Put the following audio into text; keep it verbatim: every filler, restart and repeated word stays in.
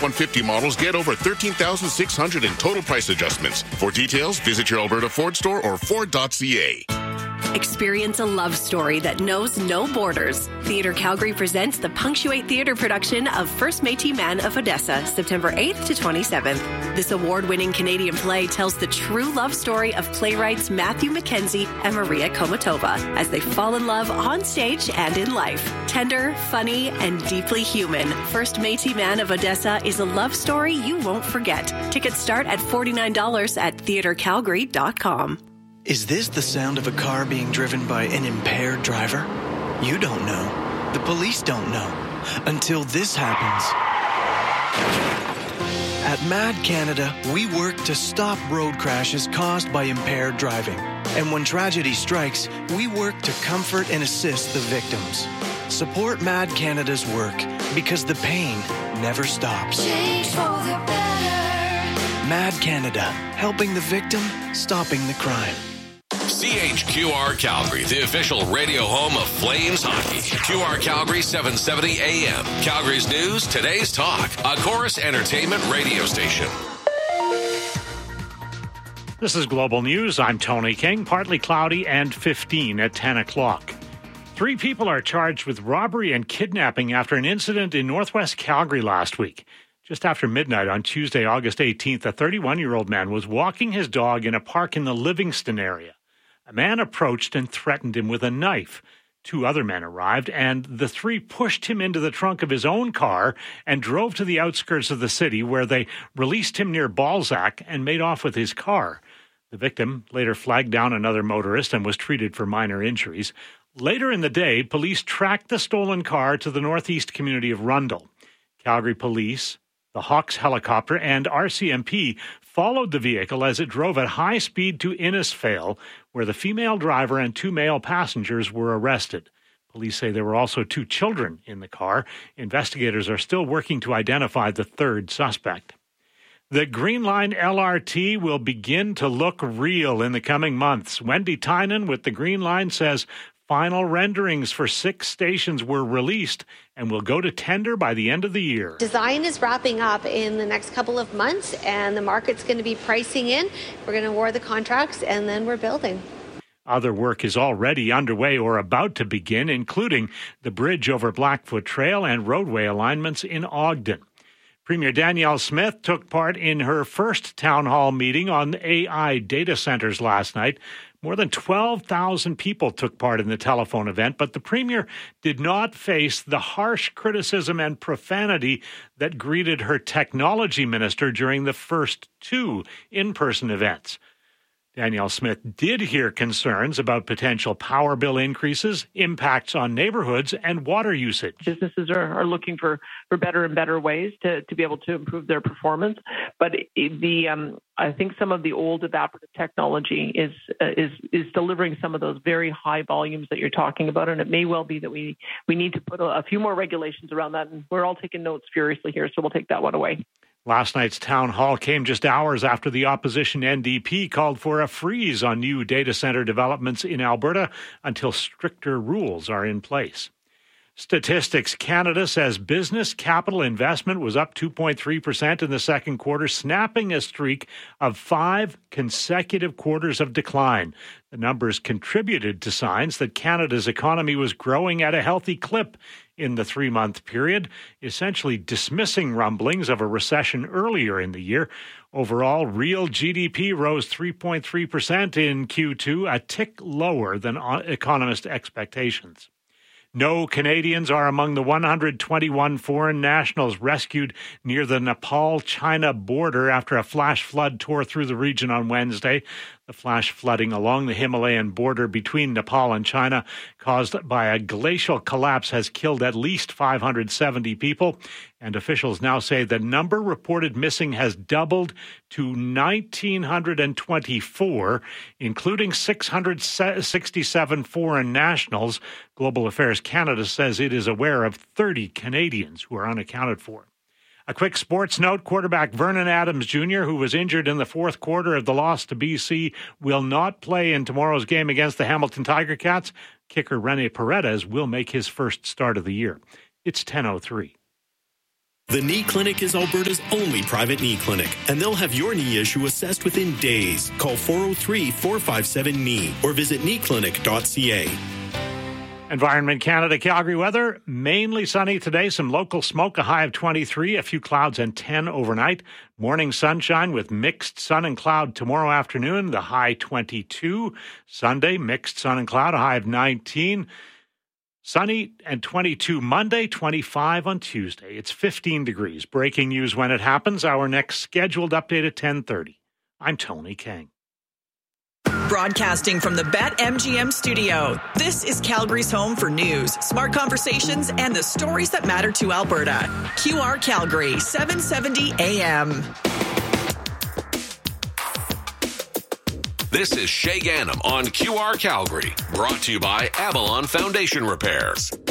F one fifty models get over thirteen thousand six hundred dollars in total price adjustments. For details, visit your Alberta Ford store or Ford dot C A. Experience a love story that knows no borders. Theatre Calgary presents the Punctuate Theatre production of First Métis Man of Odessa, September eighth to twenty-seventh. This award-winning Canadian play tells the true love story of playwrights Matthew Mackenzie and Maria Komatova as they fall in love on stage and in life. Tender, funny, and deeply human, First Métis Man of Odessa is a love story you won't forget. Tickets start at forty-nine dollars at theatre calgary dot com. Is this the sound of a car being driven by an impaired driver? You don't know. The police don't know. Until this happens. At Mad Canada, we work to stop road crashes caused by impaired driving. And when tragedy strikes, we work to comfort and assist the victims. Support Mad Canada's work because the pain never stops. Change for the better. Mad Canada, helping the victim, stopping the crime. C H Q R Calgary, the official radio home of Flames hockey. Q R Calgary seven seventy A M. Calgary's news, today's talk. A Chorus Entertainment radio station. This is Global News. I'm Tony King. Partly cloudy and fifteen at ten o'clock. Three people are charged with robbery and kidnapping after an incident in northwest Calgary last week. Just after midnight on Tuesday, August eighteenth, a thirty-one-year-old man was walking his dog in a park in the Livingston area. A man approached and threatened him with a knife. Two other men arrived, and the three pushed him into the trunk of his own car and drove to the outskirts of the city, where they released him near Balzac and made off with his car. The victim later flagged down another motorist and was treated for minor injuries. Later in the day, police tracked the stolen car to the northeast community of Rundle. Calgary Police, the Hawks helicopter, and R C M P followed the vehicle as it drove at high speed to Innisfail, where the female driver and two male passengers were arrested. Police say there were also two children in the car. Investigators are still working to identify the third suspect. The Green Line L R T will begin to look real in the coming months. Wendy Tynan with the Green Line says final renderings for six stations were released and will go to tender by the end of the year. Design is wrapping up in the next couple of months, and the market's going to be pricing in. We're going to award the contracts, and then we're building. Other work is already underway or about to begin, including the bridge over Blackfoot Trail and roadway alignments in Ogden. Premier Danielle Smith took part in her first town hall meeting on A I data centers last night. More than twelve thousand people took part in the telephone event, but the Premier did not face the harsh criticism and profanity that greeted her technology minister during the first two in-person events. Danielle Smith did hear concerns about potential power bill increases, impacts on neighborhoods, and water usage. Businesses are, are looking for, for better and better ways to, to be able to improve their performance. But the um, I think some of the old evaporative technology is uh, is is delivering some of those very high volumes that you're talking about, and it may well be that we we need to put a, a few more regulations around that. And we're all taking notes furiously here, so we'll take that one away. Last night's town hall came just hours after the opposition N D P called for a freeze on new data center developments in Alberta until stricter rules are in place. Statistics Canada says business capital investment was up two point three percent in the second quarter, snapping a streak of five consecutive quarters of decline. The numbers contributed to signs that Canada's economy was growing at a healthy clip in the three-month period, essentially dismissing rumblings of a recession earlier in the year. Overall, real G D P rose three point three percent in Q two, a tick lower than economist expectations. No Canadians are among the one hundred twenty-one foreign nationals rescued near the Nepal-China border after a flash flood tore through the region on Wednesday. The flash flooding along the Himalayan border between Nepal and China, caused by a glacial collapse, has killed at least five hundred seventy people, and officials now say the number reported missing has doubled to one thousand nine hundred twenty-four, including six hundred sixty-seven foreign nationals. Global Affairs Canada says it is aware of thirty Canadians who are unaccounted for. A quick sports note, quarterback Vernon Adams Junior, who was injured in the fourth quarter of the loss to B C, will not play in tomorrow's game against the Hamilton Tiger Cats. Kicker Rene Paredes will make his first start of the year. It's ten oh three. The Knee Clinic is Alberta's only private knee clinic, and they'll have your knee issue assessed within days. Call four oh three, four five seven, K N E E or visit knee clinic dot c a. Environment Canada Calgary weather, mainly sunny today. Some local smoke, a high of twenty-three, a few clouds and ten overnight. Morning sunshine with mixed sun and cloud tomorrow afternoon, the high twenty-two. Sunday, mixed sun and cloud, a high of nineteen. Sunny and twenty-two Monday, twenty-five on Tuesday. It's fifteen degrees. Breaking news when it happens. Our next scheduled update at ten thirty. I'm Tony King. Broadcasting from the BetMGM studio, this is Calgary's home for news, smart conversations, and the stories that matter to Alberta. Q R Calgary, seven seventy A M. This is Shay Gannam on Q R Calgary, brought to you by Avalon Foundation Repairs.